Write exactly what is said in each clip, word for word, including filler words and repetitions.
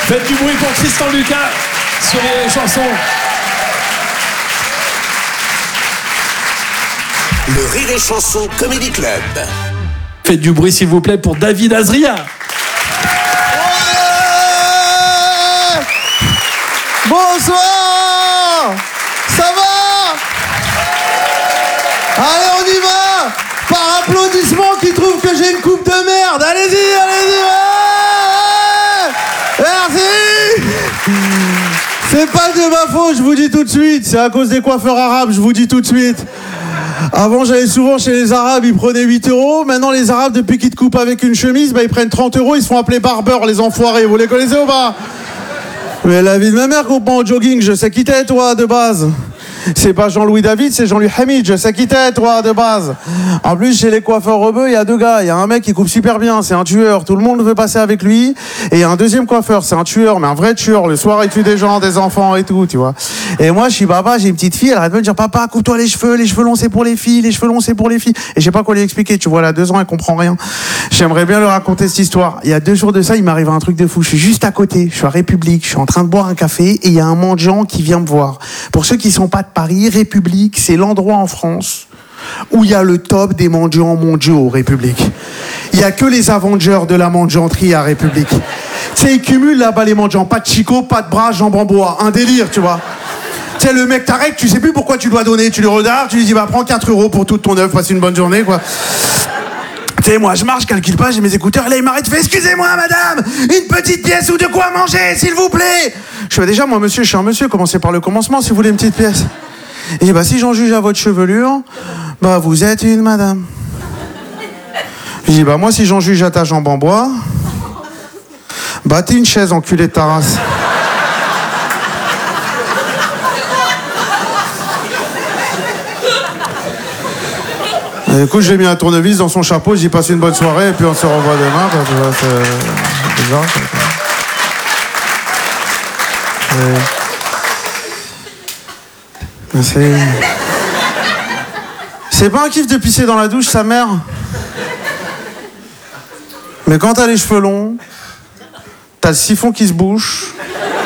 Faites du bruit pour Tristan Lucas sur les chansons. Le Rire et Chanson Comedy Club. Faites du bruit s'il vous plaît pour David Azria. Ouais, bonsoir. Ça va? Allez, on y va. Par applaudissement qui trouve que j'ai une coupe de merde. Allez-y, allez-y. Ouais, ouais. Merci. C'est pas de ma faute, je vous dis tout de suite. C'est à cause des coiffeurs arabes, je vous dis tout de suite. Avant, j'allais souvent chez les Arabes, ils prenaient huit euros. Maintenant, les Arabes, depuis qu'ils te coupent avec une chemise, bah, ils prennent trente euros. Ils se font appeler barbeurs, les enfoirés. Vous les connaissez ou pas? Mais la vie de ma mère, coupe en jogging. Je sais qui t'es, toi, de base. C'est pas Jean-Louis David, c'est Jean-Louis Hamid. Je sais qui t'es, toi, de base. En plus, chez les coiffeurs rebeux, il y a deux gars. Il y a un mec qui coupe super bien, c'est un tueur. Tout le monde veut passer avec lui. Et il y a un deuxième coiffeur, c'est un tueur, mais un vrai tueur. Le soir, il tue des gens, des enfants et tout, tu vois. Et moi, je suis papa, j'ai une petite fille. Elle arrête de me dire, papa, coupe-toi les cheveux. Les cheveux longs, c'est pour les filles. Les cheveux longs, c'est pour les filles. Et je sais pas quoi lui expliquer. Tu vois, elle a deux ans, elle comprend rien. J'aimerais bien lui raconter cette histoire. Il y a deux jours de ça, il m'arrive un truc de fou. Je suis juste à côté. Je suis à République. Je suis en train de boire un café et il y a un mendiant qui vient me voir. Pour ceux qui sont pas de Paris, République, c'est l'endroit en France où il y a le top des mendiants mondiaux, République. Il y a que les Avengers de la mendianterie à République. Tu sais, ils cumulent là-bas les mendiants. Pas de Chico, pas de bras, jambes en bois. Un délire, tu vois. Tu sais, le mec t'arrête, tu sais plus pourquoi tu dois donner. Tu le regardes, tu lui dis, bah, prends quatre euros pour toute ton œuvre, passe une bonne journée, quoi. Tu sais, moi, je marche, je calcule pas, j'ai mes écouteurs, et là, il m'arrête, fait, excusez-moi, madame, une petite pièce ou de quoi manger, s'il vous plaît. Je fais, déjà, moi, monsieur, je suis un monsieur, commencez par le commencement, si vous voulez une petite pièce. Et bah, si j'en juge à votre chevelure, bah, vous êtes une madame. Je dis, bah, moi, si j'en juge à ta jambe en bois, bah, t'es une chaise, enculé de ta race. Et du coup, j'ai mis un tournevis dans son chapeau, j'y passe une bonne soirée, et puis on se revoit demain. Bah, tu vois, c'est bizarre. Et... C'est... C'est pas un kiff de pisser dans la douche, sa mère. Mais quand t'as les cheveux longs, t'as le siphon qui se bouche,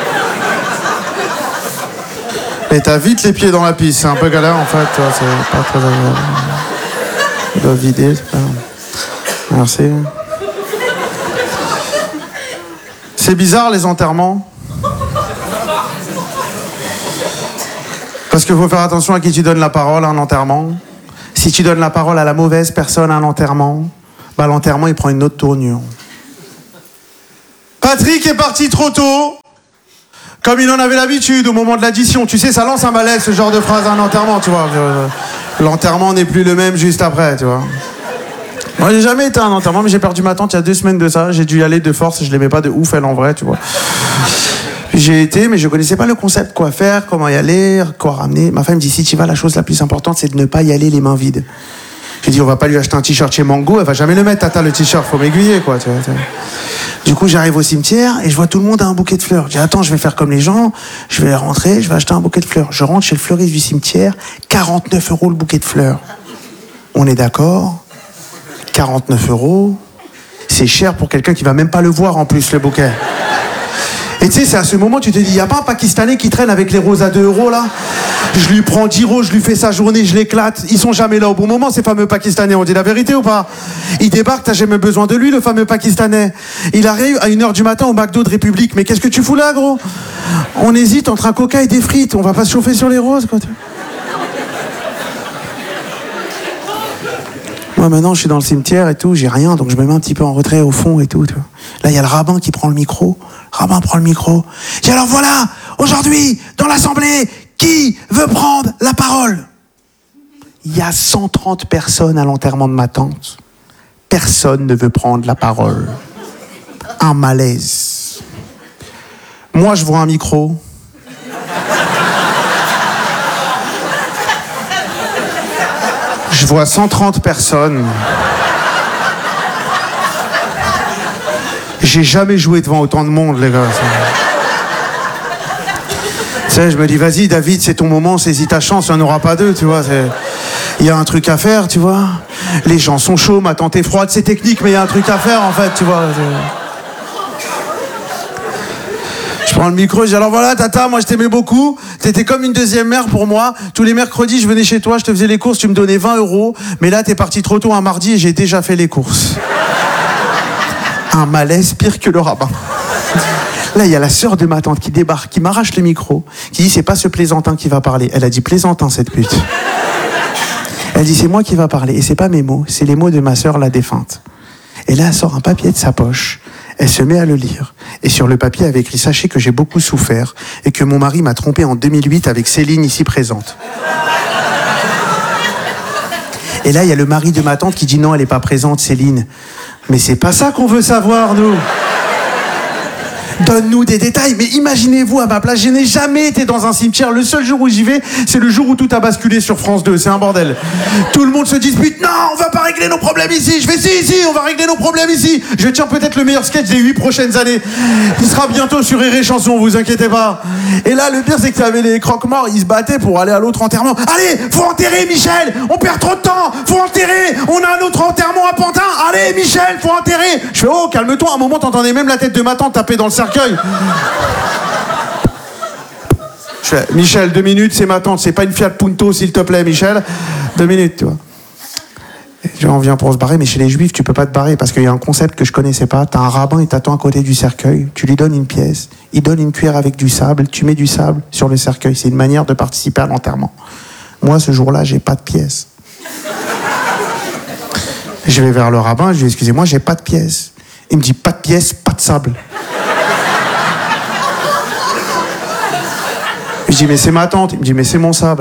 et t'as vite les pieds dans la pisse. C'est un peu galère, en fait, tu vois, c'est pas très agréable. Je dois vider, c'est pas... Merci. C'est bizarre, les enterrements. Parce qu'il faut faire attention à qui tu donnes la parole à un enterrement. Si tu donnes la parole à la mauvaise personne à un enterrement, bah l'enterrement, il prend une autre tournure. Patrick est parti trop tôt, comme il en avait l'habitude au moment de l'addition. Tu sais, ça lance un malaise, ce genre de phrase à un enterrement, tu vois. L'enterrement n'est plus le même juste après, tu vois. Moi, j'ai jamais été à un enterrement, mais j'ai perdu ma tante il y a deux semaines de ça. J'ai dû y aller de force, je l'aimais pas de ouf, elle, en vrai, tu vois. J'ai été, mais je connaissais pas le concept, quoi faire, comment y aller, quoi ramener. Ma femme me dit, si tu vas, la chose la plus importante, c'est de ne pas y aller les mains vides. J'ai dit, on va pas lui acheter un t-shirt chez Mango, elle va jamais le mettre, tata, le t-shirt, faut m'aiguiller, quoi, tu vois, tu vois. Du coup, j'arrive au cimetière et je vois tout le monde a un bouquet de fleurs. Je dis, attends, je vais faire comme les gens, je vais rentrer, je vais acheter un bouquet de fleurs. Je rentre chez le fleuriste du cimetière, quarante-neuf euros le bouquet de fleurs. On est d'accord? quarante-neuf euros, c'est cher pour quelqu'un qui va même pas le voir en plus, le bouquet. Et tu sais, c'est à ce moment, tu te dis, y a pas un Pakistanais qui traîne avec les roses à deux euros, là? Je lui prends dix euros, je lui fais sa journée, je l'éclate. Ils sont jamais là au bon moment, ces fameux Pakistanais. On dit la vérité ou pas? Il débarque, t'as jamais besoin de lui, le fameux Pakistanais. Il arrive à une heure du matin au McDo de République. Mais qu'est-ce que tu fous là, gros? On hésite entre un coca et des frites. On va pas se chauffer sur les roses, quoi. Moi, maintenant, je suis dans le cimetière et tout, j'ai rien, donc je me mets un petit peu en retrait au fond et tout. Tu vois. Là, il y a le rabbin qui prend le micro. Le rabbin prend le micro. Il dit, alors voilà, aujourd'hui, dans l'assemblée, qui veut prendre la parole? Il y a cent trente personnes à l'enterrement de ma tante. Personne ne veut prendre la parole. Un malaise. Moi, je vois un micro. Je vois cent trente personnes. J'ai jamais joué devant autant de monde, les gars. Tu sais, je me dis, vas-y, David, c'est ton moment, saisis ta chance, il n'y en aura pas deux, tu vois. Il y a un truc à faire, tu vois. Les gens sont chauds, ma tante est froide, c'est technique, mais il y a un truc à faire, en fait, tu vois. prends le micro, je dis alors voilà tata, moi je t'aimais beaucoup, t'étais comme une deuxième mère pour moi. Tous les mercredis je venais chez toi, je te faisais les courses, tu me donnais vingt euros, mais là t'es parti trop tôt un mardi et j'ai déjà fait les courses. Un malaise pire que le rabbin. Là il y a la sœur de ma tante qui débarque, qui m'arrache le micro, qui dit c'est pas ce plaisantin qui va parler. Elle a dit plaisantin cette pute. Elle dit c'est moi qui va parler et c'est pas mes mots, c'est les mots de ma sœur la défunte. Et là elle sort un papier de sa poche. Elle se met à le lire. Et sur le papier avait écrit « Sachez que j'ai beaucoup souffert et que mon mari m'a trompé en deux mille huit avec Céline ici présente. » Et là, il y a le mari de ma tante qui dit « Non, elle n'est pas présente, Céline. » Mais c'est pas ça qu'on veut savoir, nous. Donne-nous des détails. Mais imaginez-vous à ma place, je n'ai jamais été dans un cimetière. Le seul jour où j'y vais, c'est le jour où tout a basculé sur France deux. C'est un bordel. Tout le monde se dispute. Non, on va pas régler nos problèmes ici. Je fais si, si, on va régler nos problèmes ici. Je tiens peut-être le meilleur sketch des huit prochaines années. Il sera bientôt sur Rire et Chanson, vous inquiétez pas. Et là, le pire, c'est que tu avais les croque-morts. Ils se battaient pour aller à l'autre enterrement. Allez, faut enterrer Michel. On perd trop de temps. Faut enterrer. On a un autre enterrement à Pantin. Allez, Michel, faut enterrer. Je fais oh, calme-toi. À un moment, t'entendais même la tête de ma tante taper dans le cercueil. Je fais, Michel, deux minutes, c'est ma tante, c'est pas une Fiat Punto, s'il te plaît, Michel. Deux minutes, tu vois. Et on vient pour se barrer, mais chez les Juifs, tu peux pas te barrer parce qu'il y a un concept que je connaissais pas. T'as un rabbin, il t'attend à côté du cercueil, tu lui donnes une pièce, il donne une cuillère avec du sable, tu mets du sable sur le cercueil. C'est une manière de participer à l'enterrement. Moi, ce jour-là, j'ai pas de pièce. Je vais vers le rabbin, je lui dis, excusez-moi, j'ai pas de pièce. Il me dit, pas de pièce, pas de sable. Je dis, mais c'est ma tante. Il me dit, mais c'est mon sable.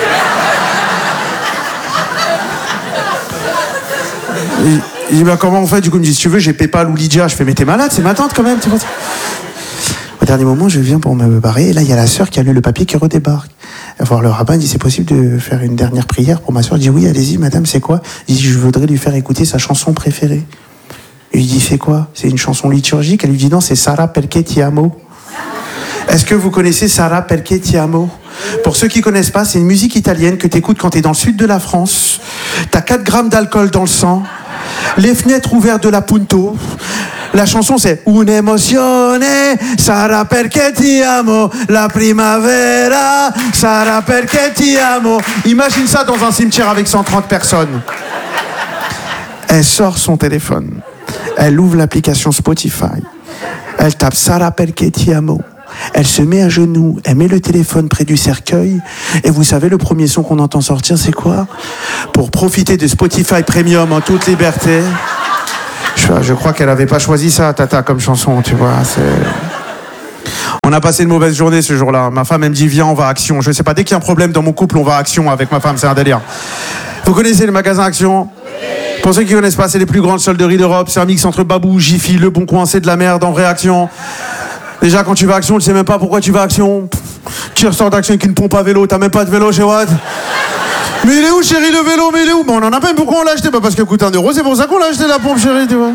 Il, il dit, bah, comment on fait? Du coup, il me dit, si tu veux, j'ai Paypal ou Lydia. Je fais, mais t'es malade, c'est ma tante quand même. Tu vois. Au dernier moment, je viens pour me barrer. Et là, il y a la sœur qui a lu le papier qui redébarque. Elle voir le rabbin, il dit, c'est possible de faire une dernière prière pour ma sœur? Je dis, oui, allez-y, madame, c'est quoi? Il dit, je voudrais lui faire écouter sa chanson préférée. Il lui dit, c'est quoi? C'est une chanson liturgique? Elle lui dit, non, c'est Sarà perché ti amo. Est-ce que vous connaissez Sarà perché ti amo? Pour ceux qui connaissent pas, c'est une musique italienne que t'écoutes quand t'es dans le sud de la France. T'as quatre grammes d'alcool dans le sang, les fenêtres ouvertes de la Punto. La chanson c'est Un'emozione, sarà perché ti amo, la primavera, sarà perché ti amo. Imagine ça dans un cimetière avec cent trente personnes. Elle sort son téléphone, elle ouvre l'application Spotify, elle tape Sarà perché ti amo. Elle se met à genoux, elle met le téléphone près du cercueil, et vous savez, le premier son qu'on entend sortir, c'est quoi? Pour profiter de Spotify Premium en toute liberté. Je, je crois qu'elle n'avait pas choisi ça, Tata, comme chanson, tu vois. C'est... On a passé une mauvaise journée ce jour-là. Ma femme, elle me dit, viens, on va à Action. Je sais pas, dès qu'il y a un problème dans mon couple, on va à Action avec ma femme, c'est un délire. Vous connaissez le magasin Action? Pour ceux qui ne connaissent pas, c'est les plus grandes solderies d'Europe. C'est un mix entre Babou, Jiffy, Le Bon Coin, c'est de la merde en vraie Action. Déjà, quand tu vas à Action, tu sais même pas pourquoi tu vas à Action. Tu ressors d'Action avec une pompe à vélo, t'as même pas de vélo chez Watt. Mais il est où, chérie, le vélo? Mais il est où? Bon, on en a pas, pourquoi on l'a acheté? Bah, parce qu'elle coûte un euro, c'est pour ça qu'on l'a acheté, la pompe, chérie, tu vois.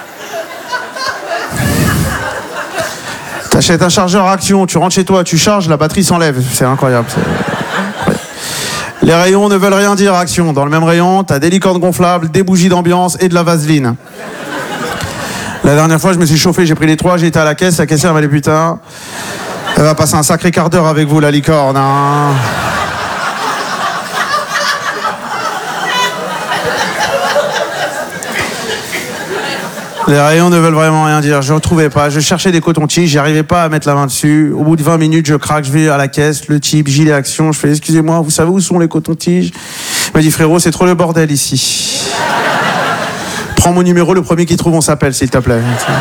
T'achètes un chargeur Action, tu rentres chez toi, tu charges, la batterie s'enlève. C'est incroyable. C'est incroyable. Les rayons ne veulent rien dire, Action. Dans le même rayon, t'as des licornes gonflables, des bougies d'ambiance et de la vaseline. La dernière fois, je me suis chauffé, j'ai pris les trois, j'ai été à la caisse, la caissière m'a dit putain, elle va passer un sacré quart d'heure avec vous, la licorne. Hein. Les rayons ne veulent vraiment rien dire, je ne trouvais pas, je cherchais des cotons-tiges, j'y arrivais pas à mettre la main dessus. Au bout de vingt minutes, je craque, je vais à la caisse, le type, gilet Action, je fais excusez-moi, vous savez où sont les cotons-tiges? Il m'a dit frérot, c'est trop le bordel ici. Prends mon numéro, le premier qui trouve, on s'appelle, s'il te plaît.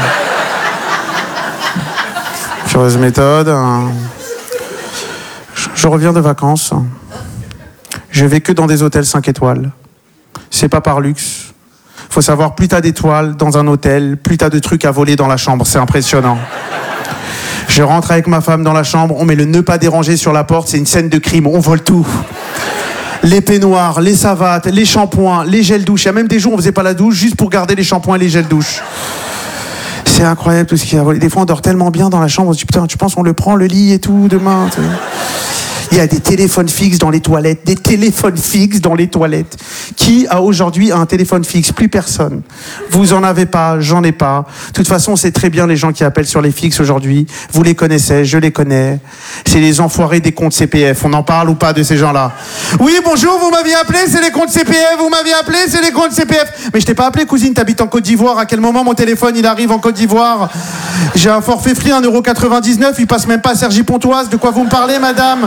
Curieuse méthode. Hein. Je, je reviens de vacances. Je vais que dans des hôtels cinq étoiles. C'est pas par luxe. Faut savoir, plus t'as d'étoiles dans un hôtel, plus t'as de trucs à voler dans la chambre. C'est impressionnant. Je rentre avec ma femme dans la chambre, on met le ne pas déranger sur la porte, c'est une scène de crime, on vole tout. Les peignoirs, les savates, les shampoings, les gels douche. Il y a même des jours où on faisait pas la douche juste pour garder les shampoings et les gels douche. C'est incroyable tout ce qu'il y a volé. Des fois on dort tellement bien dans la chambre, on se dit putain, tu penses on le prend le lit et tout demain? Il y a des téléphones fixes dans les toilettes, des téléphones fixes dans les toilettes. Qui a aujourd'hui un téléphone fixe? Plus personne. Vous en avez pas, j'en ai pas. De toute façon, c'est très bien les gens qui appellent sur les fixes aujourd'hui. Vous les connaissez, je les connais. C'est les enfoirés des comptes C P F. On en parle ou pas de ces gens-là? Oui, bonjour, vous m'aviez appelé, c'est les comptes C P F. Vous m'aviez appelé, c'est les comptes C P F. Mais je t'ai pas appelé, cousine, t'habites en Côte d'Ivoire. À quel moment mon téléphone, il arrive en Côte d'Ivoire? J'ai un forfait free, un euro quatre-vingt-dix-neuf. Il passe même pas à Cergy-Pontoise. De quoi vous me parlez, madame?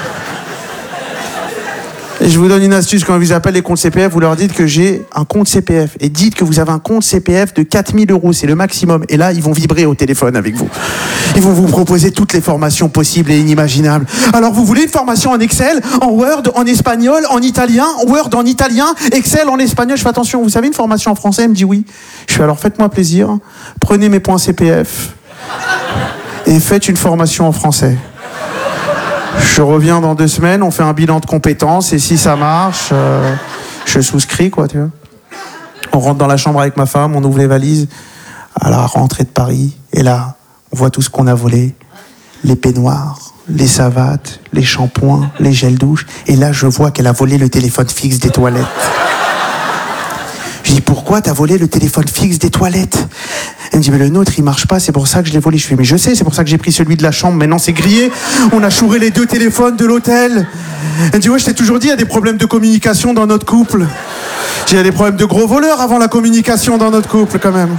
Et je vous donne une astuce, quand ils vous appellent les comptes C P F, vous leur dites que j'ai un compte C P F. Et dites que vous avez un compte C P F de quatre mille euros, c'est le maximum. Et là, ils vont vibrer au téléphone avec vous. Ils vont vous proposer toutes les formations possibles et inimaginables. Alors, vous voulez une formation en Excel, en Word, en espagnol, en italien, Word en italien, Excel en espagnol? Je fais attention, vous savez une formation en français? Elle me dit oui. Je fais alors, faites-moi plaisir, prenez mes points C P F et faites une formation en français. Je reviens dans deux semaines, on fait un bilan de compétences et si ça marche, euh, je souscris, quoi, tu vois. On rentre dans la chambre avec ma femme, on ouvre les valises à la rentrée de Paris et là, on voit tout ce qu'on a volé. Les peignoirs, les savates, les shampoings, les gels douche. Et là, je vois qu'elle a volé le téléphone fixe des toilettes. Je dis, pourquoi t'as volé le téléphone fixe des toilettes? Elle me dit, mais le nôtre, il marche pas, c'est pour ça que je l'ai volé. Je fais, mais je sais, c'est pour ça que j'ai pris celui de la chambre. Maintenant, c'est grillé. On a chouré les deux téléphones de l'hôtel. Elle me dit, ouais, je t'ai toujours dit, il y a des problèmes de communication dans notre couple. J'ai des problèmes de gros voleurs avant la communication dans notre couple, quand même.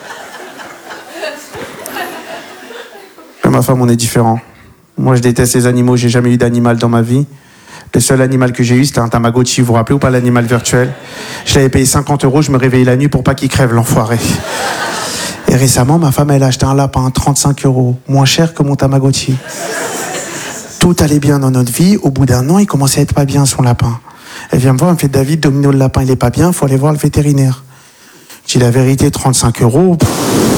Et ma femme, on est différents. Moi, je déteste les animaux, j'ai jamais eu d'animal dans ma vie. Le seul animal que j'ai eu, c'était un Tamagotchi, vous vous rappelez ou pas, l'animal virtuel? Je l'avais payé cinquante euros, je me réveillais la nuit pour pas qu'il crève, l'enfoiré. Et récemment, ma femme, elle a acheté un lapin, trente-cinq euros, moins cher que mon Tamagotchi. Tout allait bien dans notre vie, au bout d'un an, il commençait à être pas bien, son lapin. Elle vient me voir, elle me fait, David, Domino, le lapin, il est pas bien, faut aller voir le vétérinaire. Je dis la vérité, trente-cinq euros... Pff.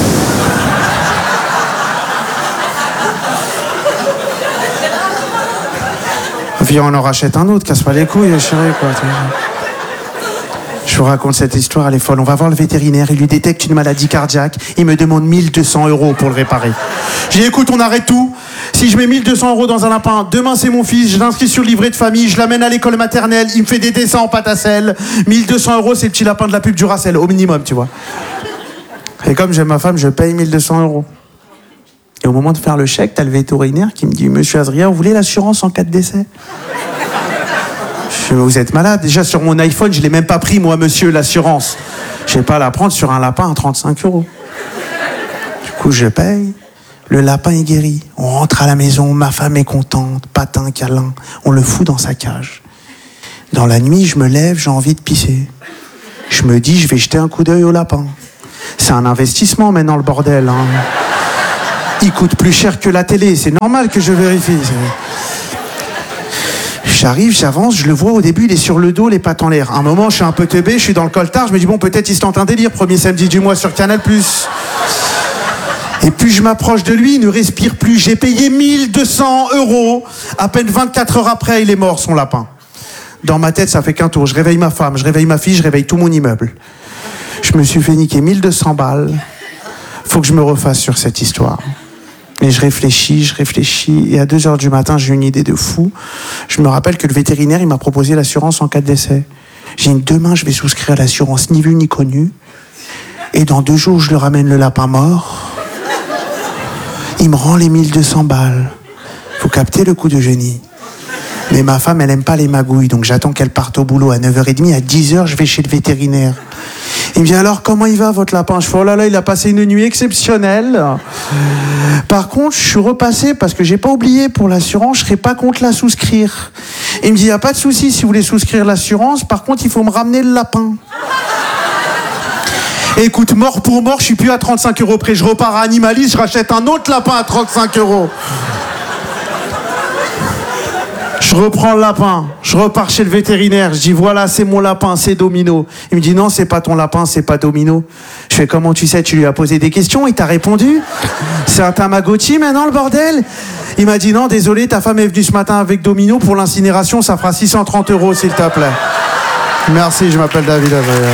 Viens, on en rachète un autre, casse pas les couilles, chérie, quoi. Je vous raconte cette histoire, elle est folle. On va voir le vétérinaire, il lui détecte une maladie cardiaque, il me demande mille deux cents euros pour le réparer. J'ai dit, écoute, on arrête tout. Si je mets mille deux cents euros dans un lapin, demain c'est mon fils, je l'inscris sur le livret de famille, je l'amène à l'école maternelle, il me fait des dessins en pâte à sel. mille deux cents euros, c'est le petit lapin de la pub Duracell, au minimum, tu vois. Et comme j'aime ma femme, je paye mille deux cents euros. Et au moment de faire le chèque, t'as le vétérinaire qui me dit, Monsieur Azria, vous voulez l'assurance en cas de décès? Je dis, mais vous êtes malade. Déjà, sur mon iPhone, je l'ai même pas pris, moi, monsieur, l'assurance. Je vais pas la prendre sur un lapin à trente-cinq euros. Du coup, je paye. Le lapin est guéri. On rentre à la maison, ma femme est contente, patin, câlin. On le fout dans sa cage. Dans la nuit, je me lève, j'ai envie de pisser. Je me dis, je vais jeter un coup d'œil au lapin. C'est un investissement maintenant, le bordel, hein. Il coûte plus cher que la télé, c'est normal que je vérifie. J'arrive, j'avance, je le vois au début, il est sur le dos, les pattes en l'air. À un moment, je suis un peu teubé, je suis dans le coltard, je me dis bon, peut-être il se tente un délire, premier samedi du mois sur Canal plus. Et puis je m'approche de lui, il ne respire plus. J'ai payé mille deux cents euros. À peine vingt-quatre heures après, il est mort, son lapin. Dans ma tête, ça fait qu'un tour. Je réveille ma femme, je réveille ma fille, je réveille tout mon immeuble. Je me suis fait niquer mille deux cents balles. Faut que je me refasse sur cette histoire. Et je réfléchis, je réfléchis, et à deux heures du matin, j'ai une idée de fou. Je me rappelle que le vétérinaire, il m'a proposé l'assurance en cas de décès. J'ai dit, demain, je vais souscrire à l'assurance ni vu ni connu, et dans deux jours, je lui ramène le lapin mort. Il me rend les mille deux cents balles. Faut capter le coup de génie. Mais ma femme, elle aime pas les magouilles, donc j'attends qu'elle parte au boulot à neuf heures trente. À dix heures, je vais chez le vétérinaire. Il me dit, alors, comment il va, votre lapin? Je fais, oh là là, il a passé une nuit exceptionnelle. Par contre, je suis repassé parce que j'ai pas oublié, pour l'assurance, je serais pas contre la souscrire. Il me dit, il n'y a pas de souci si vous voulez souscrire l'assurance, par contre, il faut me ramener le lapin. Et écoute, mort pour mort, je suis plus à trente-cinq euros près. Je repars à Animalis, je rachète un autre lapin à trente-cinq euros. Je reprends le lapin, je repars chez le vétérinaire, je dis voilà, c'est mon lapin, c'est Domino. Il me dit non, c'est pas ton lapin, c'est pas Domino. Je fais comment tu sais, tu lui as posé des questions, il t'a répondu. C'est un Tamagotchi maintenant, le bordel. Il m'a dit non, désolé, ta femme est venue ce matin avec Domino, pour l'incinération, ça fera six cent trente euros, s'il te plaît. Merci, je m'appelle David Azria.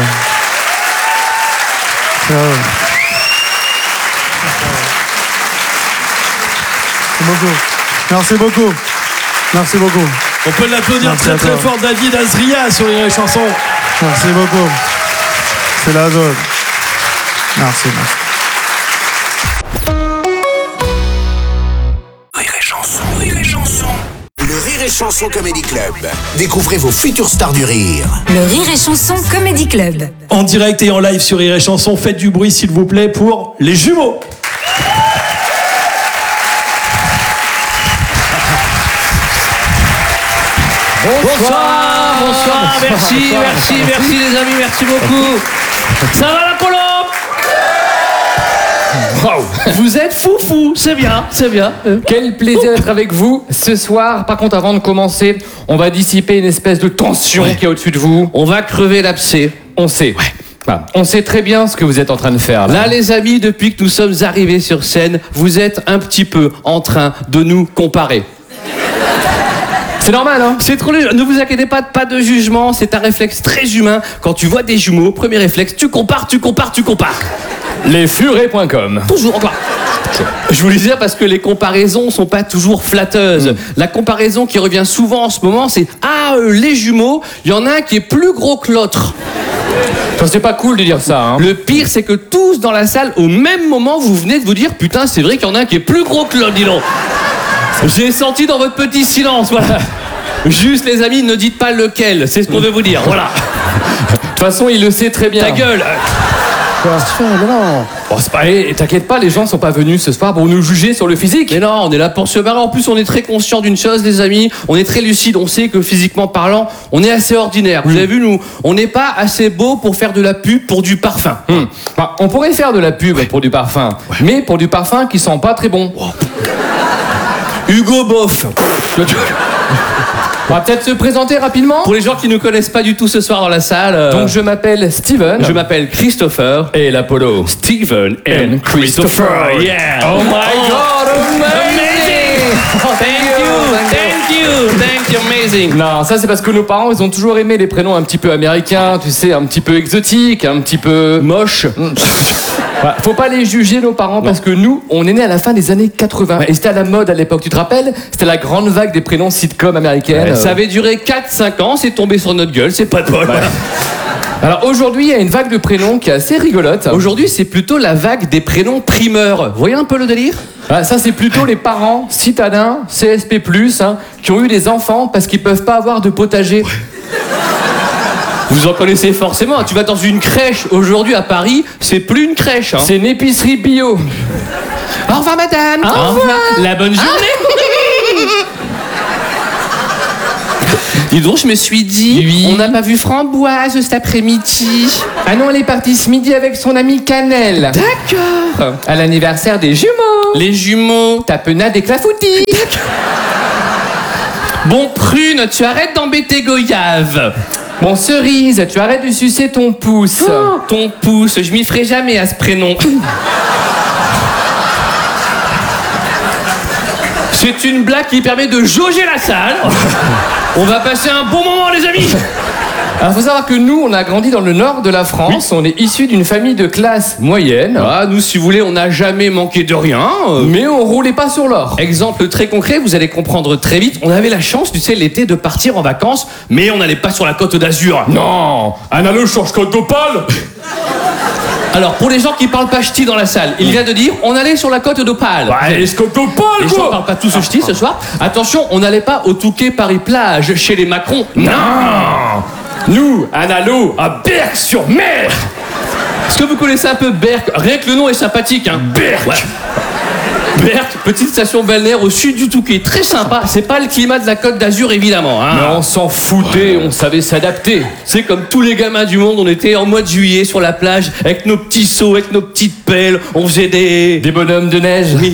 Merci beaucoup. Merci beaucoup. Merci beaucoup. On peut l'applaudir Merci très à très toi. fort, David Azria sur Rire et Chanson. Merci beaucoup. C'est la zone. Merci, merci. Rire et Chanson, Rire et Chanson. Le Rire et Chanson Comedy Club. Découvrez vos futures stars du rire. Le Rire et Chanson Comedy Club. En direct et en live sur Rire et Chanson, faites du bruit s'il vous plaît pour les jumeaux. Bonsoir, bonsoir, merci, merci, merci les amis, merci beaucoup. Ça va la colo? Wow. Vous êtes foufou, c'est bien, c'est bien. Quel plaisir d'être avec vous ce soir. Par contre, avant de commencer, on va dissiper une espèce de tension Ouais. qui est au-dessus de vous. On va crever l'abcès. On sait. Enfin, on sait très bien ce que vous êtes en train de faire. Là, Là les amis, depuis que nous sommes arrivés sur scène, vous êtes un petit peu en train de nous comparer. c'est normal, hein? C'est trop léger. Ne vous inquiétez pas, pas de jugement, c'est un réflexe très humain. Quand tu vois des jumeaux, premier réflexe, tu compares, tu compares, tu compares. lesfurets point com. Toujours encore. Je vous le disais parce que les comparaisons sont pas toujours flatteuses. La comparaison qui revient souvent en ce moment, c'est ah euh, les jumeaux, il y en a un qui est plus gros que l'autre. Ça, c'est pas cool de dire ça, hein? Le pire, c'est que tous dans la salle, au même moment, vous venez de vous dire putain, c'est vrai qu'il y en a un qui est plus gros que l'autre, dis donc. J'ai senti dans votre petit silence, voilà. Juste les amis, ne dites pas lequel, c'est ce qu'on veut vous dire, voilà. De toute façon, il le sait très bien. Ta gueule. Bon, c'est pas... Et t'inquiète pas, les gens sont pas venus ce soir pour nous juger sur le physique. Mais non, on est là pour se marrer. En plus, on est très conscient d'une chose, les amis. On est très lucide. On sait que physiquement parlant, on est assez ordinaire. Vous avez vu, nous, on n'est pas assez beau pour faire de la pub pour du parfum. Hmm. Enfin, on pourrait faire de la pub pour du parfum, mais pour du parfum qui sent pas très bon. Hugo Boff. On va peut-être se présenter rapidement. Pour les gens qui ne connaissent pas du tout ce soir dans la salle, euh, Donc je m'appelle Steven. je m'appelle Christopher. Et l'Apollo. Steven and Christopher. Yeah. Oh my God, amazing! Thank you, thank you, thank you, amazing. Non, ça c'est parce que nos parents, ils ont toujours aimé les prénoms un petit peu américains, tu sais, un petit peu exotiques, un petit peu moches. Ouais, faut pas les juger nos parents parce que nous, on est nés à la fin des années quatre-vingts. Et c'était à la mode à l'époque, tu te rappelles? C'était la grande vague des prénoms sitcom américaines. Ça avait duré quatre cinq ans, c'est tombé sur notre gueule, c'est pas de bol. Alors aujourd'hui, il y a une vague de prénoms qui est assez rigolote. Aujourd'hui, c'est plutôt la vague des prénoms primeurs. Vous voyez un peu le délire? Ah, ça, c'est plutôt les parents citadins, C S P plus, hein, qui ont eu des enfants parce qu'ils peuvent pas avoir de potager. Vous en connaissez forcément. Tu vas dans une crèche aujourd'hui à Paris, c'est plus une crèche. Hein. C'est une épicerie bio. Au revoir, madame. Au revoir. La bonne journée. Dis donc, je me suis dit, Oui. on n'a pas vu Framboise cet après-midi. Ah non, elle est partie ce midi avec son ami Cannelle. D'accord. À l'anniversaire des jumeaux. Les jumeaux. Tapenade et clafoutis. Bon, Prune, tu arrêtes d'embêter Goyave. Bon, Cerise, tu arrêtes de sucer ton pouce. Oh, ton pouce, je m'y ferai jamais à ce prénom. C'est une blague qui permet de jauger la salle. On va passer un bon moment, les amis. Alors, faut savoir que nous, on a grandi dans le nord de la France. On est issus d'une famille de classe moyenne. Ah, nous, si vous voulez, on n'a jamais manqué de rien. Euh, Mais on roulait pas sur l'or. Exemple très concret, vous allez comprendre très vite. On avait la chance, tu sais, l'été de partir en vacances, mais on n'allait pas sur la côte d'Azur. Non, Analo change code d'Opale. Alors, pour les gens qui parlent pas ch'ti dans la salle, il vient de dire, on allait sur la côte d'Opale. Ouais, ce code d'Opale, Les gens quoi. parlent pas tous ch'ti ce soir. Attention, on n'allait pas au Touquet Paris-Plage chez les Macron. Non. Nous, Analo, à Berck-sur-Mer. Est-ce que vous connaissez un peu Berck? Rien que le nom est sympathique, hein. Berck. Ouais. Berck, petite station balnéaire au sud du Touquet. Très sympa. C'est pas le climat de la Côte d'Azur, évidemment. Hein. Mais on s'en foutait, on savait s'adapter. C'est comme tous les gamins du monde, on était en mois de juillet sur la plage avec nos petits seaux, avec nos petites pelles. On faisait des... Des bonhommes de neige. Oui.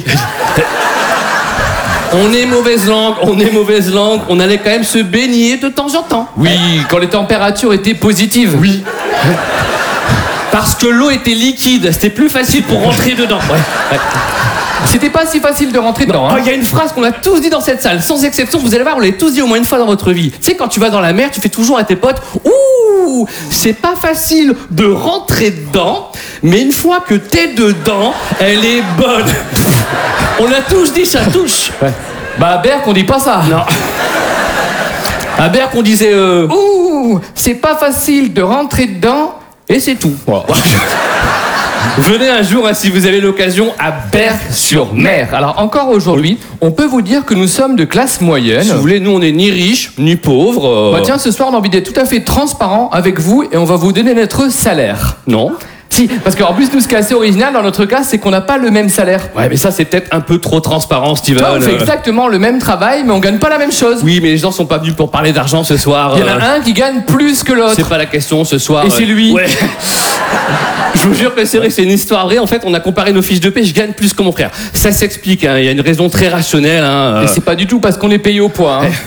On est mauvaise langue, on est mauvaise langue. On allait quand même se baigner de temps en temps. Oui, quand les températures étaient positives. Oui. Parce que l'eau était liquide, c'était plus facile pour rentrer dedans. Ouais. Ouais. C'était pas si facile de rentrer dedans. Oh, Hein. il y a une phrase qu'on a tous dit dans cette salle, sans exception, vous allez voir, on l'a tous dit au moins une fois dans votre vie. Tu sais, quand tu vas dans la mer, tu fais toujours à tes potes, ouh, c'est pas facile de rentrer dedans, mais une fois que t'es dedans, elle est bonne. On a tous dit ça, tous. Ouais. Bah à Berck, on dit pas ça. Non. À Berck, on disait... Euh... Ouh, c'est pas facile de rentrer dedans, et c'est tout. Voilà. Venez un jour, hein, si vous avez l'occasion, à Berck-sur-Mer. Alors encore aujourd'hui, on peut vous dire que nous sommes de classe moyenne. Si vous voulez, nous on est ni riches, ni pauvres. Euh... Bah tiens, ce soir on a envie d'être tout à fait transparent avec vous et on va vous donner notre salaire. Non. Si, parce qu'en plus, nous, ce qui est assez original dans notre cas, c'est qu'on n'a pas le même salaire. Ouais, mais ça c'est peut-être un peu trop transparent, Steven. Toi, on fait exactement le même travail, mais on gagne pas la même chose. Oui, mais les gens sont pas venus pour parler d'argent ce soir. Il y en a euh... un qui gagne plus que l'autre. C'est pas la question ce soir. Et c'est lui. Ouais. Je vous jure que c'est vrai, c'est une histoire vraie. En fait, on a comparé nos fiches de paie, je gagne plus que mon frère. Ça s'explique, hein. Il y a une raison très rationnelle. Hein. Et c'est pas du tout parce qu'on est payé au poids. Hein.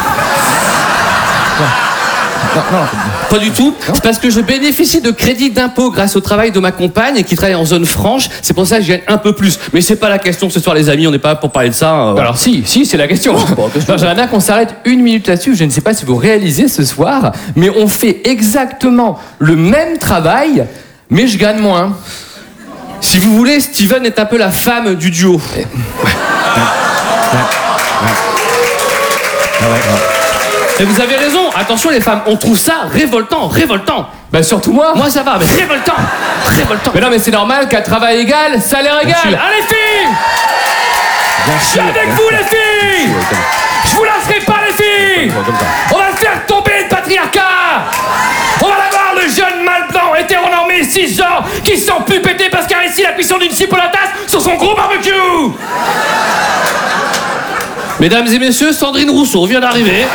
Non, non, pas du tout. C'est parce que je bénéficie de crédits d'impôt grâce au travail de ma compagne qui travaille en zone franche. C'est pour ça que je gagne un peu plus. Mais c'est pas la question ce soir, les amis. On n'est pas là pour parler de ça. Euh... Alors si, si, c'est la question. Oh, bon, j'aimerais bien qu'on s'arrête une minute là-dessus. Je ne sais pas si vous réalisez ce soir, mais on fait exactement le même travail, mais je gagne moins. Si vous voulez, Steven est un peu la femme du duo. Ouais. Ouais. Ouais. Ouais. Ouais. Et vous avez raison, attention les femmes, on trouve ça révoltant, révoltant. Bah surtout moi. Moi ça va, mais révoltant, révoltant. Mais non mais c'est normal qu'à travail égal, salaire égal. Allez filles, je suis avec vous les filles. Je vous lasserai pas les filles. On va faire tomber le patriarcat. On va avoir le jeune mâle blanc hétéronormé cisgenre qui sent plus péter parce qu'il a réussi la cuisson d'une cible à la tasse sur son gros barbecue. Mesdames et messieurs, Sandrine Rousseau vient d'arriver.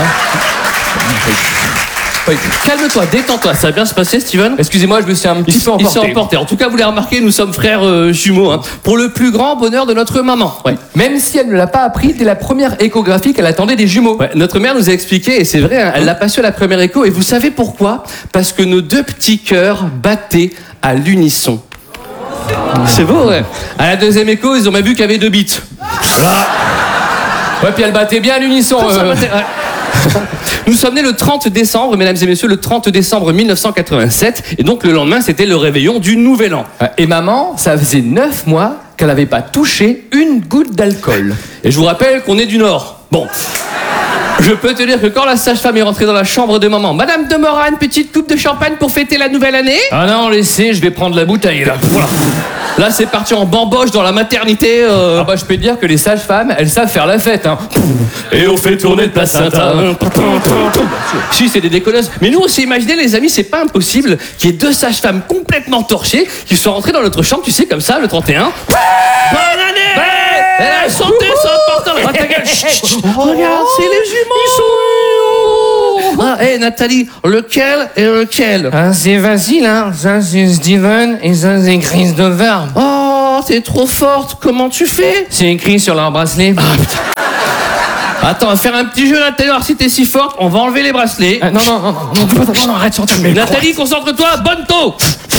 Oui. Calme-toi, détends-toi, ça va bien se passer, Steven. Excusez-moi, je me suis un petit il, peu emporté. Il s'est emporté. En tout cas, vous l'avez remarqué, nous sommes frères euh, jumeaux, hein, pour le plus grand bonheur de notre maman. Ouais. Même si elle ne l'a pas appris dès la première échographie qu'elle attendait des jumeaux. Ouais, notre mère nous a expliqué, et c'est vrai, hein, elle l'a pas su à la première écho. Et vous savez pourquoi? Parce que nos deux petits cœurs battaient à l'unisson. C'est beau, ouais. À la deuxième écho, ils ont même vu qu'il y avait deux bits. Voilà. Ouais, puis elle battait bien à l'unisson. Euh... Nous sommes nés le trente décembre, mesdames et messieurs, le trente décembre mille neuf cent quatre-vingt-sept. Et donc le lendemain, c'était le réveillon du Nouvel An. Et maman, ça faisait neuf mois qu'elle n'avait pas touché une goutte d'alcool. Et je vous rappelle qu'on est du Nord. Bon. Je peux te dire que quand la sage-femme est rentrée dans la chambre de maman, Madame de Morat, une petite coupe de champagne pour fêter la nouvelle année? Ah non, laissez, je vais prendre la bouteille là. Voilà. Là, c'est parti en bamboche dans la maternité. Euh... Ah bah, je peux te dire que les sages-femmes, elles savent faire la fête. Hein. Et on fait tourner le placenta. Si, c'est des déconneuses. Mais nous, on s'est imaginé, les amis, c'est pas impossible qu'il y ait deux sages-femmes complètement torchées qui soient rentrées dans notre chambre, tu sais, comme ça, le trente et un. Bonne année! Ouais, et la santé, c'est important. Ah, ta gueule. Regarde, c'est les jumeaux. Ils sont... Ah, hé, hey, Nathalie, lequel et lequel? Ah, c'est facile, hein. Ça, c'est Steven et ça, c'est Christopher. Oh, t'es trop forte. Comment tu fais? C'est écrit sur leur bracelet. Ah, putain. Attends, on va faire un petit jeu, Nathalie. Alors, si t'es si forte, on va enlever les bracelets. Ah, non, non, non, non, non, non, non, arrête, surtout. Nathalie, concentre-toi. Bonne taux.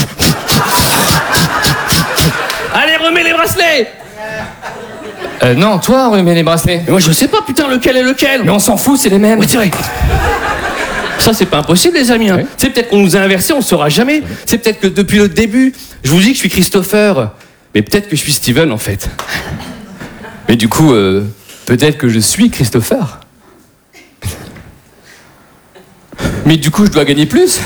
Allez, remets les bracelets. Euh, non, toi, remets les bracelets. Mais moi, je sais pas, putain, lequel est lequel. Mais on s'en fout, c'est les mêmes. Oui, c'est vrai. Ça, c'est pas impossible, les amis. Hein. Oui. C'est peut-être qu'on nous a inversés, on le saura jamais. C'est peut-être que depuis le début, je vous dis que je suis Christopher, mais peut-être que je suis Steven, en fait. Mais du coup, euh, peut-être que je suis Christopher. Mais du coup, je dois gagner plus.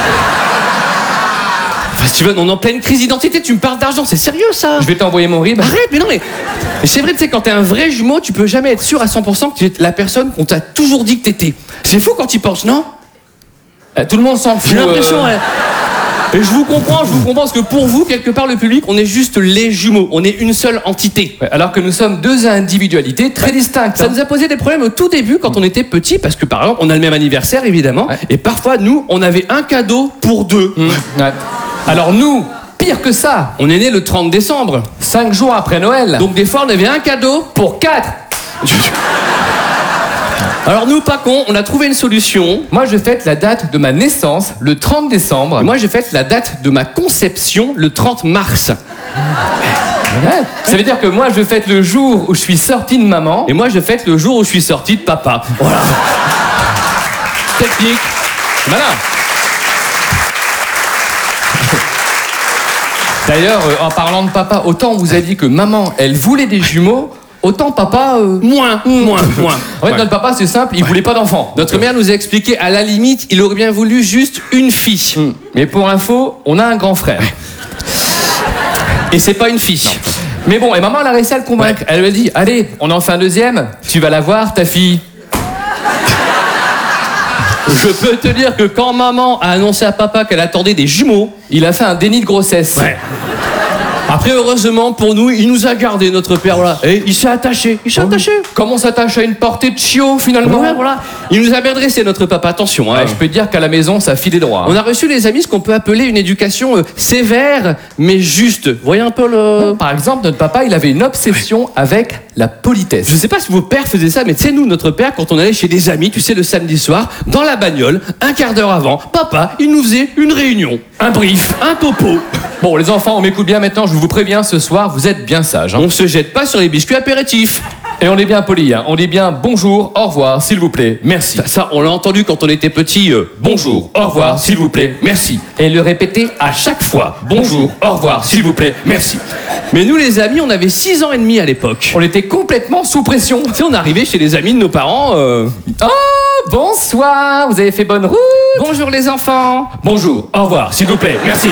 Enfin, Steven, on est en pleine crise d'identité, tu me parles d'argent, c'est sérieux, ça? Je vais t'envoyer mon RIB. Arrête, mais non, mais... mais c'est vrai, tu sais, quand t'es un vrai jumeau, tu peux jamais être sûr à cent pour cent que tu es la personne qu'on t'a toujours dit que t'étais. C'est fou quand tu y penses, non? euh, Tout le monde s'en fout. J'ai l'impression, euh... ouais. Et je vous comprends, je vous comprends, parce que pour vous, quelque part, le public, on est juste les jumeaux. On est une seule entité. Ouais, alors que nous sommes deux individualités très distinctes. Ça hein. nous a posé des problèmes au tout début, quand on était petits, parce que, par exemple, on a le même anniversaire, évidemment. Ouais. Et parfois, nous, on avait un cadeau pour deux. Mmh. Ouais. Alors nous, pire que ça, on est né le trente décembre. Cinq jours après Noël. Donc des fois, on avait un cadeau pour quatre. Alors nous, pas con, on a trouvé une solution. Moi, je fête la date de ma naissance, le trente décembre. Et moi, je fête la date de ma conception, le trente mars. Ouais. Ça veut dire que moi, je fête le jour où je suis sorti de maman. Et moi, je fête le jour où je suis sorti de papa. Voilà. Technique. Voilà. D'ailleurs, euh, en parlant de papa, autant on vous a dit que maman, elle voulait des jumeaux, Autant papa... euh, Moins, moins, moins. En fait, Ouais. notre papa, c'est simple, il voulait pas d'enfant. Notre mère nous a expliqué, à la limite, il aurait bien voulu juste une fille. Hmm. Mais pour info, on a un grand frère. Et c'est pas une fille. Mais bon, et maman, elle a réussi à le convaincre. Elle lui a dit, allez, on en fait un deuxième, tu vas la voir, ta fille. Je peux te dire que quand maman a annoncé à papa qu'elle attendait des jumeaux, Il a fait un déni de grossesse. Ouais. Après, heureusement pour nous, il nous a gardé, notre père, voilà. Et il s'est attaché, il s'est attaché. Comme on s'attache à une portée de chiot, finalement. Ouais, voilà. Il nous a bien dressé, notre papa, attention. Hein. Ouais, je peux te dire qu'à la maison, ça file droit. On a reçu, les amis, ce qu'on peut appeler une éducation euh, sévère, mais juste. Vous voyez un peu le... Par exemple, notre papa, il avait une obsession avec la politesse. Je sais pas si vos pères faisaient ça, mais tu sais, nous, notre père, quand on allait chez des amis, tu sais, le samedi soir, dans la bagnole, un quart d'heure avant, papa, il nous faisait une réunion, un brief, un topo. Bon, les enfants, on m'écoute bien maintenant, je vous préviens, ce soir, vous êtes bien sages. Hein. On se jette pas sur les biscuits apéritifs. Et on est bien polis, hein. On dit bien bonjour, au revoir, s'il vous plaît, merci. Ça, ça, on l'a entendu quand on était petit. euh, bonjour, au revoir, s'il vous plaît, merci. Et le répéter à chaque fois. Bonjour, au revoir, s'il vous plaît, merci. Mais nous, les amis, on avait six ans et demi à l'époque. On était complètement sous pression. Tu sais, on arrivait chez les amis de nos parents. euh, Oh, bonsoir, vous avez fait bonne route. Bonjour les enfants. Bonjour, au revoir, s'il vous plaît, merci.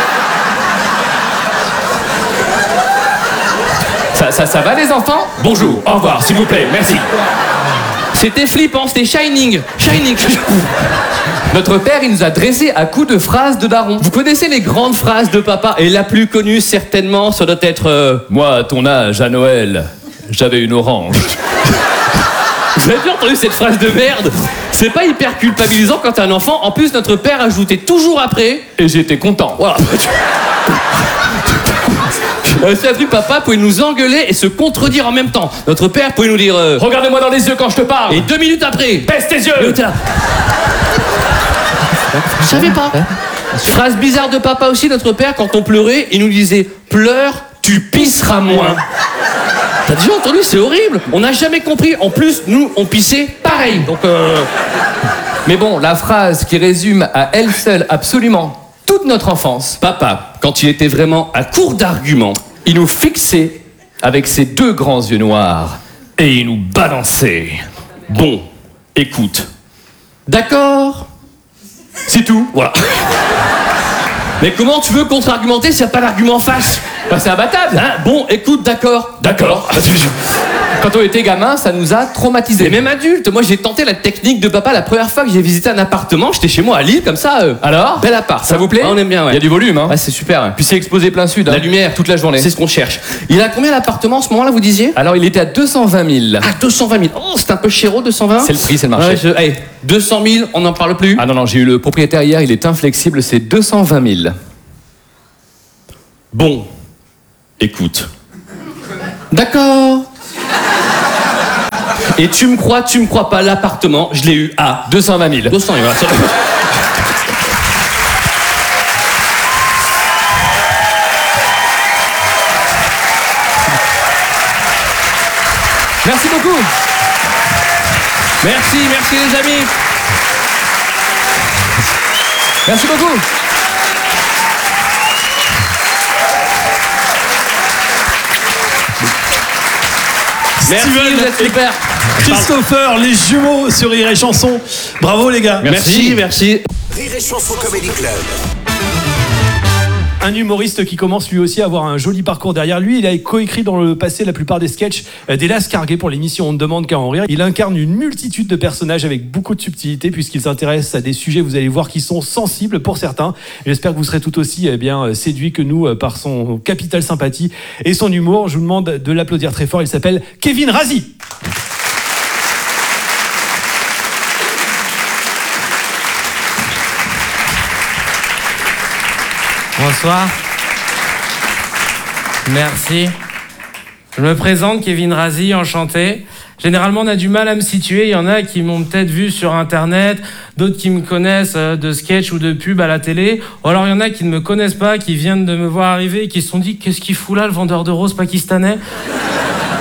Ça, ça, ça va les enfants? Bonjour, au revoir, s'il vous plaît, merci. C'était flippant, c'était Shining. Shining. Notre père, il nous a dressé à coups de phrases de daron. Vous connaissez les grandes phrases de papa? Et la plus connue, certainement, ça doit être... euh, Moi, à ton âge, à Noël, j'avais une orange. Vous avez bien entendu cette phrase de merde? C'est pas hyper culpabilisant quand t'es un enfant. En plus, notre père ajoutait toujours après... Et j'étais content. Voilà. Euh, C'est un truc, papa pouvait nous engueuler et se contredire en même temps. Notre père pouvait nous dire... euh, Regardez-moi dans les yeux quand je te parle. Et deux minutes après... Baisse tes Et yeux. t'es là. Je savais pas. Phrase bizarre de papa aussi, notre père, quand on pleurait, il nous disait « Pleure, tu pisseras moins ». T'as déjà entendu? C'est horrible. On n'a jamais compris. En plus, nous, on pissait pareil. Donc, euh... Mais bon, la phrase qui résume à elle seule absolument toute notre enfance, Papa, quand il était vraiment à court d'arguments, il nous fixait avec ses deux grands yeux noirs et il nous balançait. bon, écoute. D'accord? C'est tout. Voilà. Mais comment tu veux contre-argumenter s'il n'y a pas d'argument en face? Bah, c'est imbattable. Hein? Bon, écoute, d'accord. D'accord. Quand on était gamin, ça nous a traumatisés. Et même adulte, moi j'ai tenté la technique de papa la première fois que j'ai visité un appartement. J'étais chez moi à Lille, comme ça. euh, Alors Bel appart. Ça hein. vous plaît? Ah, on aime bien, ouais. Il y a du volume, hein. Ouais, c'est super. Ouais. Puis c'est exposé plein sud. La hein. lumière. toute la journée. C'est ce qu'on cherche. Il a combien l'appartement en ce moment-là, vous disiez? Alors il était à deux cent vingt mille. Ah, deux cent vingt mille. Oh, c'est un peu chéro, deux cent vingt. C'est le prix, c'est le marché. Ouais, je... hey, deux cent mille, on n'en parle plus. Ah non, non, j'ai eu le propriétaire hier, il est inflexible, c'est deux cent vingt mille. Bon, écoute. D'accord. Et tu me crois, tu me crois pas, l'appartement, je l'ai eu à deux cent vingt mille. deux cents. Voilà. Merci beaucoup. Merci, merci les amis. Merci beaucoup. Merci, Steven vous êtes et super. Christopher, les jumeaux sur Rire et Chanson. Bravo les gars. Merci, merci. Rire et Chanson Comedy Club. Un humoriste qui commence lui aussi à avoir un joli parcours derrière lui. Il a coécrit dans le passé la plupart des sketchs d'Hélas Cargué pour l'émission On ne demande qu'à en rire. Il incarne une multitude de personnages avec beaucoup de subtilité puisqu'il s'intéresse à des sujets, vous allez voir, qui sont sensibles pour certains. J'espère que vous serez tout aussi eh bien, séduits que nous par son capital sympathie et son humour. Je vous demande de l'applaudir très fort. Il s'appelle Kevin Razi. Bonsoir. Merci. Je me présente, Kevin Razi, enchanté. Généralement, on a du mal à me situer. Il y en a qui m'ont peut-être vu sur Internet, d'autres qui me connaissent de sketch ou de pub à la télé. Ou alors, il y en a qui ne me connaissent pas, qui viennent de me voir arriver et qui se sont dit « Qu'est-ce qu'il fout là, le vendeur de roses pakistanais ?»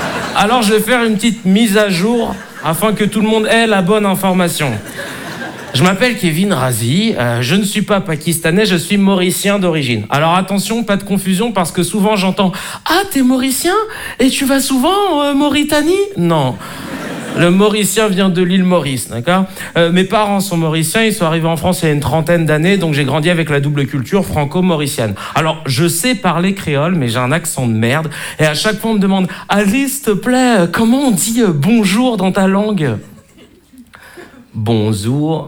Alors, je vais faire une petite mise à jour afin que tout le monde ait la bonne information. Je m'appelle Kevin Razi, euh, je ne suis pas pakistanais, je suis mauricien d'origine. Alors attention, pas de confusion parce que souvent j'entends « Ah, t'es mauricien? Et tu vas souvent en euh, Mauritanie ?» Non. Le mauricien vient de l'île Maurice, d'accord ? euh, Mes parents sont mauriciens, ils sont arrivés en France il y a une trentaine d'années, donc j'ai grandi avec la double culture franco-mauricienne. Alors, je sais parler créole, mais j'ai un accent de merde, et à chaque fois on me demande « Alice, s'il te plaît, comment on dit euh, bonjour dans ta langue ?» Bonjour.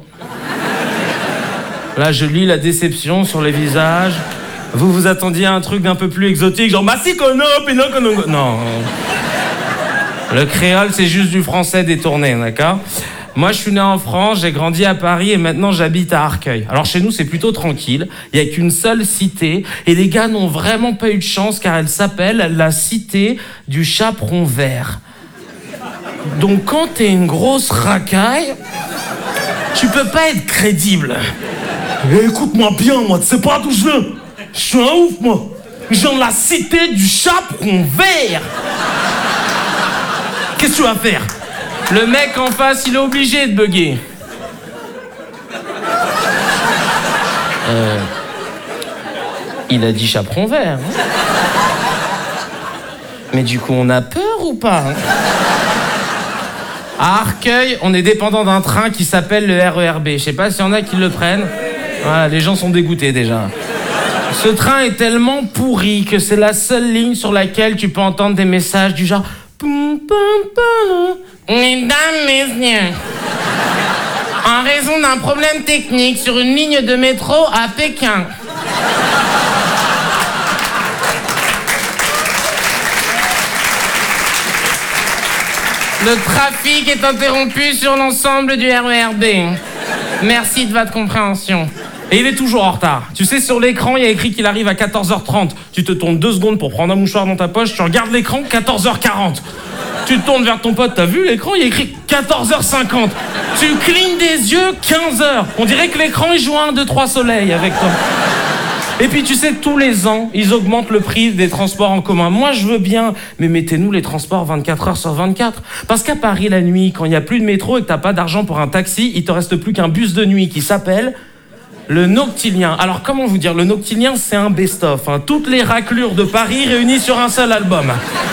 Là, je lis la déception sur les visages. Vous vous attendiez à un truc d'un peu plus exotique, genre « Massikono, pinokono » Non. Le créole, c'est juste du français détourné, d'accord ? Moi, je suis né en France, j'ai grandi à Paris et maintenant j'habite à Arcueil. Alors chez nous, c'est plutôt tranquille. Il n'y a qu'une seule cité et les gars n'ont vraiment pas eu de chance car elle s'appelle la cité du Chaperon Vert. Donc quand t'es une grosse racaille, tu peux pas être crédible. Eh, écoute-moi bien, moi, tu sais pas d'où je viens. Je suis un ouf, moi. Je viens de la cité du Chaperon Vert. Qu'est-ce que tu vas faire? Le mec en face, il est obligé de bugger. Euh, il a dit chaperon vert. Hein. Mais du coup, on a peur ou pas hein? À Arcueil, on est dépendant d'un train qui s'appelle le R E R B. Je sais pas s'il y en a qui le prennent. Voilà, les gens sont dégoûtés déjà. Ce train est tellement pourri que c'est la seule ligne sur laquelle tu peux entendre des messages du genre... Mesdames, messieurs, en raison d'un problème technique sur une ligne de métro à Pékin. Le trafic est interrompu sur l'ensemble du R E R B. Merci de votre compréhension. Et il est toujours en retard. Tu sais, sur l'écran, il y a écrit qu'il arrive à quatorze heures trente. Tu te tournes deux secondes pour prendre un mouchoir dans ta poche, tu regardes l'écran, quatorze heures quarante. Tu te tournes vers ton pote, t'as vu l'écran, il y a écrit quatorze heures cinquante. Tu clignes des yeux, quinze heures. On dirait que l'écran, il joue un, deux, trois soleils avec toi. Et puis tu sais, tous les ans, ils augmentent le prix des transports en commun. Moi, je veux bien, mais mettez-nous les transports vingt-quatre heures sur vingt-quatre. Parce qu'à Paris, la nuit, quand il n'y a plus de métro et que t'as pas d'argent pour un taxi, il te reste plus qu'un bus de nuit qui s'appelle... le Noctilien. Alors, comment vous dire? Le Noctilien, c'est un best-of. Hein. Toutes les raclures de Paris réunies sur un seul album.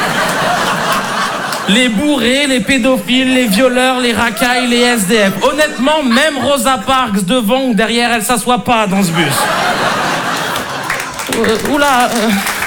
Les bourrés, les pédophiles, les violeurs, les racailles, les S D F. Honnêtement, même Rosa Parks, devant ou derrière, elle s'assoit pas dans ce bus. Euh, oula... Euh...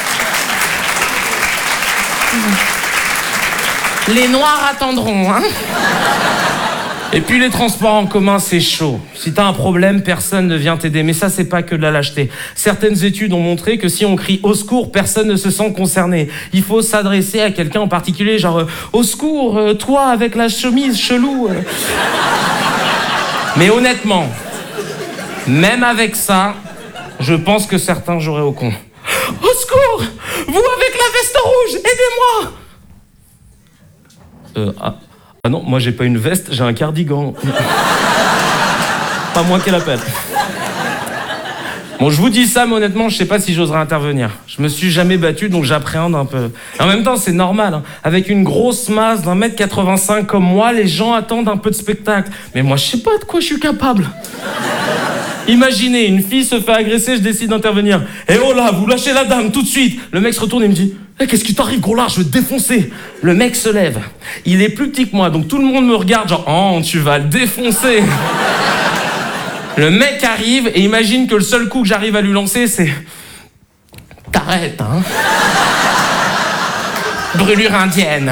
Les noirs attendront, hein. Et puis les transports en commun, c'est chaud. Si t'as un problème, personne ne vient t'aider. Mais ça, c'est pas que de la lâcheté. Certaines études ont montré que si on crie au secours, personne ne se sent concerné. Il faut s'adresser à quelqu'un en particulier, genre euh, au secours, euh, toi avec la chemise chelou. Euh. Mais honnêtement, même avec ça, je pense que certains joueraient au con. Au secours, vous avec la veste rouge, aidez-moi. Euh, ah. Ah non, moi j'ai pas une veste, j'ai un cardigan. Pas moi qui l'appelle. Bon, je vous dis ça, mais honnêtement, je sais pas si j'oserais intervenir. Je me suis jamais battu, donc j'appréhende un peu. Et en même temps, c'est normal. Hein. Avec une grosse masse d'un mètre quatre-vingt-cinq comme moi, les gens attendent un peu de spectacle. Mais moi, je sais pas de quoi je suis capable. Imaginez, une fille se fait agresser, je décide d'intervenir. Eh oh là, vous lâchez la dame tout de suite. Le mec se retourne et me dit hey, qu'est-ce qui t'arrive, gros lard, je vais te défoncer. Le mec se lève. Il est plus petit que moi, donc tout le monde me regarde, genre oh, tu vas le défoncer. Le mec arrive et imagine que le seul coup que j'arrive à lui lancer, c'est t'arrêtes, hein. Brûlure indienne.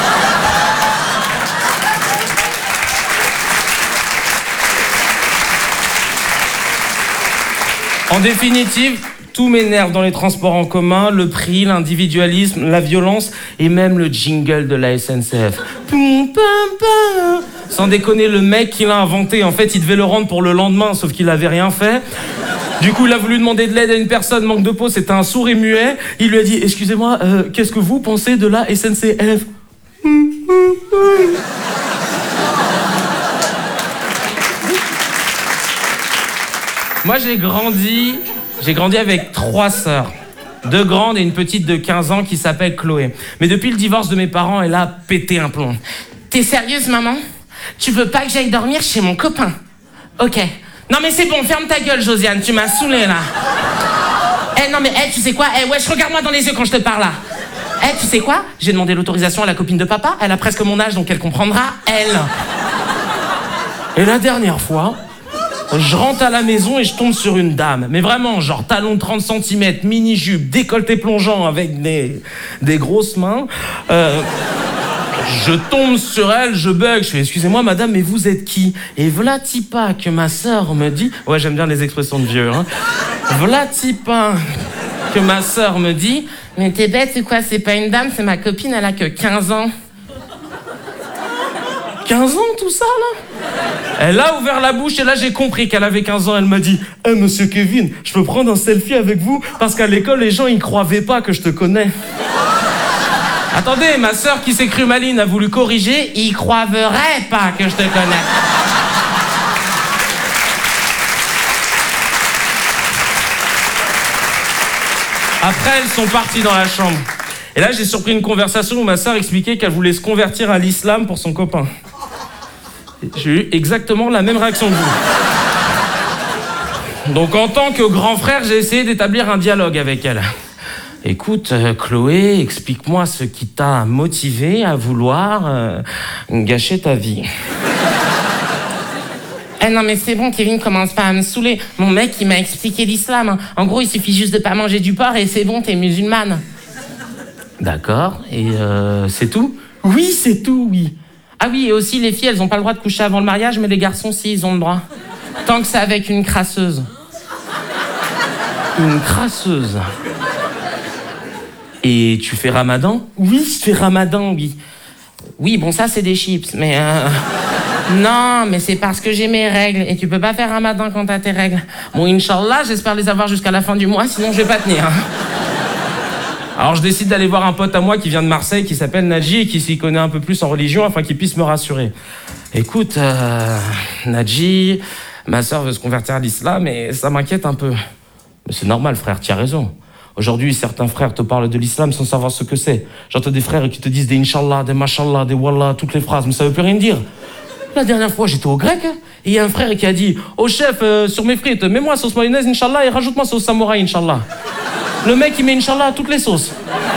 En définitive, tout m'énerve dans les transports en commun, le prix, l'individualisme, la violence et même le jingle de la S N C F. Sans déconner, le mec qui l'a inventé, en fait, il devait le rendre pour le lendemain, sauf qu'il avait rien fait. Du coup, il a voulu demander de l'aide à une personne, manque de peau, c'était un sourd et muet. Il lui a dit, excusez-moi, euh, qu'est-ce que vous pensez de la S N C F? Moi, j'ai grandi, j'ai grandi avec trois sœurs. Deux grandes et une petite de quinze ans qui s'appelle Chloé. Mais depuis le divorce de mes parents, elle a pété un plomb. T'es sérieuse, maman? Tu veux pas que j'aille dormir chez mon copain? Ok. Non mais c'est bon, ferme ta gueule, Josiane, tu m'as saoulé là. Eh non mais, eh, tu sais quoi? Eh wesh, regarde-moi dans les yeux quand je te parle là. Eh, tu sais quoi? J'ai demandé l'autorisation à la copine de papa, elle a presque mon âge, donc elle comprendra, elle. Et la dernière fois, je rentre à la maison et je tombe sur une dame. Mais vraiment, genre talon de trente centimètres, mini-jupe, décolleté plongeant avec des, des grosses mains. Euh, je tombe sur elle, je bug, je fais « Excusez-moi madame, mais vous êtes qui ?» Et v'là-t-il pas que ma sœur me dit... Ouais, j'aime bien les expressions de vieux, hein. V'là-t-il pas que ma sœur me dit « Mais t'es bête ou quoi? C'est pas une dame, c'est ma copine, elle a que quinze ans. » quinze ans, tout ça, là? Elle a ouvert la bouche et là, j'ai compris qu'elle avait quinze ans. Elle m'a dit « Eh, monsieur Kevin, je peux prendre un selfie avec vous? Parce qu'à l'école, les gens, ils croyaient pas que je te connais. » Attendez, ma sœur qui s'est crue maline a voulu corriger. Ils croiveraient pas que je te connais. Après, elles sont parties dans la chambre. Et là, j'ai surpris une conversation où ma sœur expliquait qu'elle voulait se convertir à l'islam pour son copain. J'ai eu exactement la même réaction que vous. Donc, en tant que grand frère, j'ai essayé d'établir un dialogue avec elle. Écoute, euh, Chloé, explique-moi ce qui t'a motivé à vouloir euh, gâcher ta vie. Eh non mais c'est bon, Kevin, commence pas à me saouler. Mon mec, il m'a expliqué l'islam. En gros, il suffit juste de pas manger du porc et c'est bon, t'es musulmane. D'accord, et euh, c'est tout? Oui, c'est tout, oui. Ah oui, et aussi, les filles, elles ont pas le droit de coucher avant le mariage, mais les garçons, si, ils ont le droit. Tant que c'est avec une crasseuse. Une crasseuse. Et tu fais ramadan? Oui, je fais ramadan, oui. Oui, bon, ça, c'est des chips, mais... Euh... Non, mais c'est parce que j'ai mes règles, et tu peux pas faire ramadan quand t'as tes règles. Bon, Inch'Allah, j'espère les avoir jusqu'à la fin du mois, sinon je vais pas tenir. Alors je décide d'aller voir un pote à moi qui vient de Marseille, qui s'appelle Nadji, et qui s'y connaît un peu plus en religion, afin qu'il puisse me rassurer. Écoute, euh, Nadji, ma sœur veut se convertir à l'islam, et ça m'inquiète un peu. Mais c'est normal, frère, tu as raison. Aujourd'hui, certains frères te parlent de l'islam sans savoir ce que c'est. J'entends des frères qui te disent des Inch'Allah, des Mashallah, des Wallah, toutes les phrases, mais ça veut plus rien dire. La dernière fois, j'étais au grec, et il y a un frère qui a dit « Oh chef, euh, sur mes frites, mets-moi sauce mayonnaise, Inch'Allah, et rajoute-moi sauce samouraï, Inch'Allah. » Le mec, il met Inch'Allah à toutes les sauces.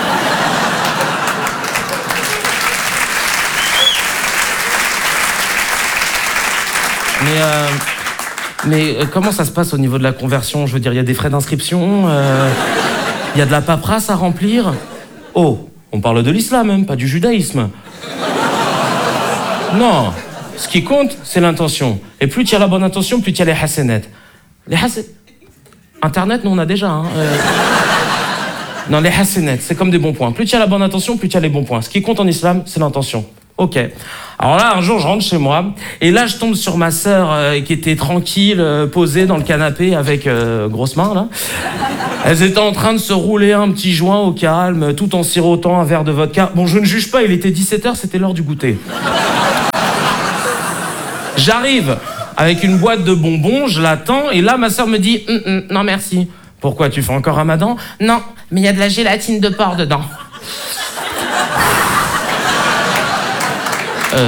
Mais, euh, mais euh, comment ça se passe au niveau de la conversion? Je veux dire, il y a des frais d'inscription, il euh, y a de la paperasse à remplir. Oh, on parle de l'islam même, pas du judaïsme. Non, ce qui compte, c'est l'intention. Et plus tu as la bonne intention, plus tu as les hasanettes. Les hasanettes... Internet, nous, on a déjà. Hein. Euh... Non, les hasanettes, c'est comme des bons points. Plus tu as la bonne intention, plus tu as les bons points. Ce qui compte en islam, c'est l'intention. Ok. Alors là, un jour, je rentre chez moi, et là, je tombe sur ma sœur euh, qui était tranquille, euh, posée dans le canapé avec euh, grosse main, là. Elles étaient en train de se rouler un petit joint au calme, tout en sirotant un verre de vodka. Bon, je ne juge pas, il était dix-sept heures, c'était l'heure du goûter. J'arrive avec une boîte de bonbons, je l'attends, et là, ma sœur me dit mm, mm, « Non, merci. » Pourquoi, tu fais encore ramadan? Non, mais il y a de la gélatine de porc dedans. Euh...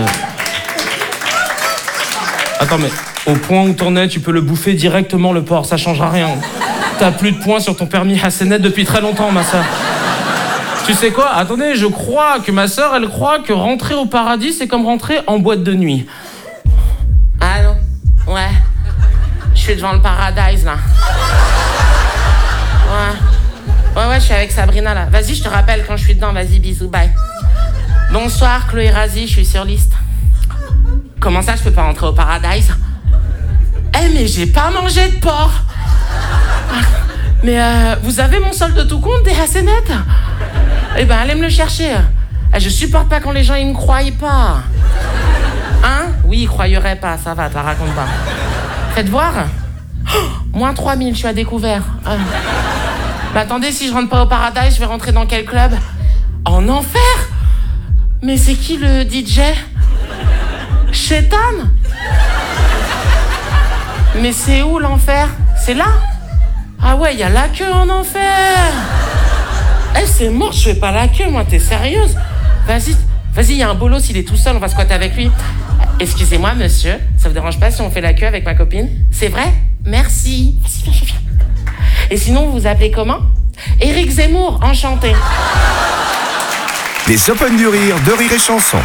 Attends, mais au point où t'en es, tu peux le bouffer directement, le porc, ça changera rien. T'as plus de points sur ton permis Hassanet depuis très longtemps, ma sœur. Tu sais quoi? Attendez, je crois que ma sœur, elle croit que rentrer au paradis, c'est comme rentrer en boîte de nuit. Ah non? Ouais. Je suis devant le paradise, là. Ouais. Ouais, ouais, je suis avec Sabrina, là. Vas-y, je te rappelle quand je suis dedans. Vas-y, bisous, bye. Bonsoir, Chloé Razi, je suis sur liste. Comment ça, je peux pas rentrer au paradise? Eh, mais j'ai pas mangé de porc. Mais euh, vous avez mon solde tout compte des Hassanettes? Eh ben, allez me le chercher. Eh, je supporte pas quand les gens, ils me croient pas. Hein? Oui, ils croyeraient pas, ça va, te la raconte pas. Faites voir. Oh, moins trois mille, je suis à découvert. Euh. Mais attendez, si je rentre pas au paradise, je vais rentrer dans quel club? En enfer? Mais c'est qui le D J? Shaitan? Mais c'est où l'enfer? C'est là? Ah ouais, il y a la queue en enfer. Eh, c'est mort, je fais pas la queue, moi, t'es sérieuse? Vas-y, vas-y, il y a un bolos, il est tout seul, on va squatter avec lui. Excusez-moi, monsieur, ça vous dérange pas si on fait la queue avec ma copine? C'est vrai? Merci. Vas-y, viens, viens. Et sinon, vous vous appelez comment? Éric Zemmour, enchanté. Les Open du Rire de Rire et Chanson.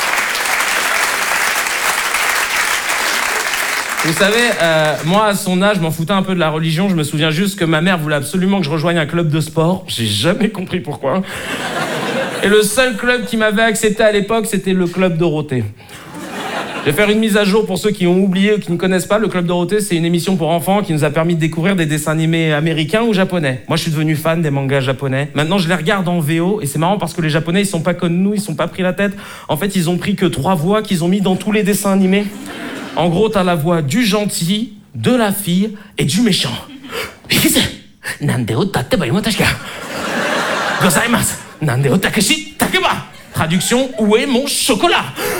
Vous savez, euh, moi, à son âge, je m'en foutais un peu de la religion. Je me souviens juste que ma mère voulait absolument que je rejoigne un club de sport. J'ai jamais compris pourquoi. Et le seul club qui m'avait accepté à l'époque, c'était le Club Dorothée. Je vais faire une mise à jour pour ceux qui ont oublié ou qui ne connaissent pas. Le Club Dorothée, c'est une émission pour enfants qui nous a permis de découvrir des dessins animés américains ou japonais. Moi, je suis devenu fan des mangas japonais. Maintenant, je les regarde en V O et c'est marrant parce que les Japonais, ils sont pas comme nous, ils sont pas pris la tête. En fait, ils ont pris que trois voix qu'ils ont mis dans tous les dessins animés. En gros, t'as la voix du gentil, de la fille et du méchant. Traduction, où est mon chocolat?